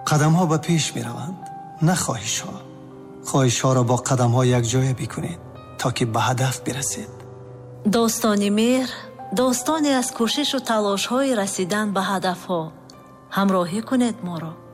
қадамҳо ба пеш мераванд, на хоҳишҳо. хоҳишҳоро бо қадамҳо якҷоя бикунед, то ки ба ҳадаф бирасед. достони меҳр, достоне аз кӯшишу талошҳои расидан ба ҳадафҳо. ҳамроҳӣ кунед моро.